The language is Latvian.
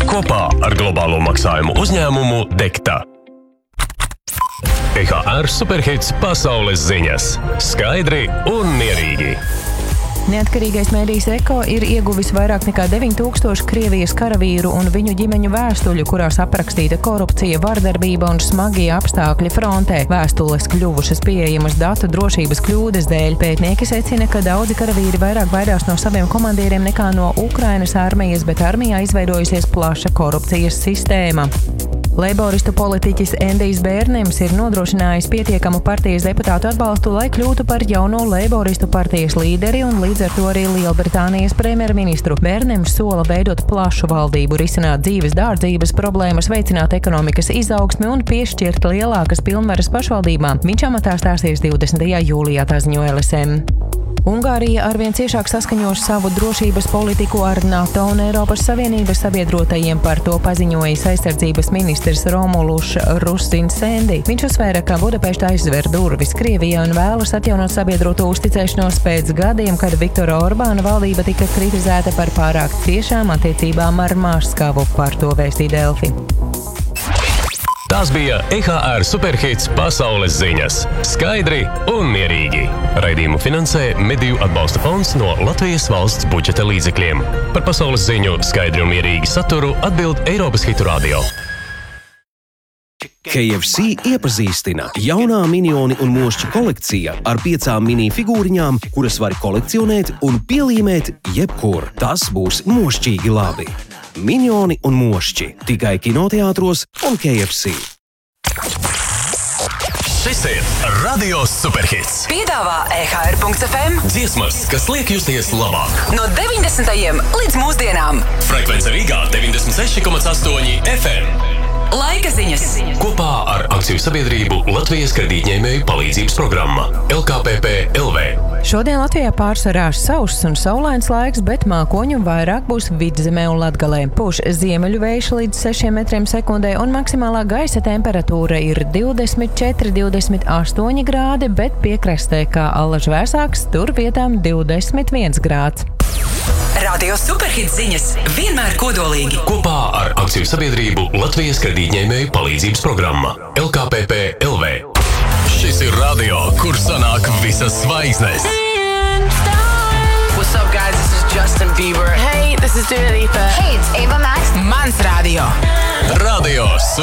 kopā ar globālo maksājumu uzņēmumu Dekta. EHR Superhits pasaules ziņas. Skaidri un mierīgi. Neatkarīgais mēdījis Eko ir ieguvis vairāk nekā 9000 Krievijas karavīru un viņu ģimeņu vēstuļu, kurās aprakstīta korupcija, vardarbība un smagie apstākļi frontē. Vēstules kļuvušas pieejamas datu drošības kļūdas dēļ. Pētnieki secina, ka daudzi karavīri vairāk baidās no saviem komandieriem nekā no Ukrainas armijas, bet armijā izveidojusies plaša korupcijas sistēma. Leiboristu politiķis Endijs Bērnems ir nodrošinājis pietiekamu partijas deputātu atbalstu, lai kļūtu par jauno Leiboristu partijas līderi un līdz ar to arī Lielbritānijas premjerministru. Bērnems sola veidot plašu valdību, risināt dzīves dārdzības problēmas, veicināt ekonomikas izaugsmi un piešķirt lielākas pilnvaras pašvaldībām. Viņš amatā stāsies 20. jūlijā, tā ziņo LSM. Ungārija arvien ciešāk saskaņos savu drošības politiku ar NATO un Eiropas Savienības sabiedrotajiem, par to paziņojis aizsardzības ministrs Romuluš Rusinsendi. Viņš uzsvēra, ka Budapešta aizver durvis Krievijai un vēlas atjaunot sabiedroto uzticēšanos pēc gadiem, kad Viktora Orbāna valdība tika kritizēta par pārāk ciešām attiecībām ar Maskavu, par to vēstīja Delfi. Tās bija EHR Superhits pasaules ziņas. Skaidri un mierīgi. Raidījumu finansē Mediju atbalsta fonds no Latvijas valsts budžeta līdzekļiem. Par pasaules ziņu skaidri un mierīgi saturu atbild Eiropas Hitu Radio. KFC iepazīstina jaunā minioni un mošķi kolekcija ar 5 mini figūriņām, kuras var kolekcionēt un pielīmēt jebkur. Tas būs mošķīgi labi. Minioni un mošķi tikai kinoteātros un KFC. Šis ir Radio Superhits. Piedāvā EHR.FM Dziesmas, kas liek justies labāk. no 90. līdz mūsdienām. Frekvence Rīgā 96,8 FM. Laika ziņas. Kopā ar akciju sabiedrību Latvijas kredītņēmēju palīdzības programma LKPP LV. Šodien Latvijā pārsvarā sauss un saulains laiks, bet mākoņu vairāk būs Vidzemē un Latgalē. Pūš ziemeļu vējš līdz 6 metriem sekundē un maksimālā gaisa temperatūra ir 24–28 grādi, bet piekrastē kā allaž vēsāks, tur vietām 21 grāds. Radio Superhits ziņas vienmēr kodolīgi. Kopā ar akciju sabiedrību Latvijas kredītņēmēju palīdzības programma LKPP LV. Šis ir radio, kur sanāk visas zvaigznes. What's up, guys? This is Justin Bieber. Hey, this is Dua Lipa. Hey, it's Ava Max. Mans radio. Radio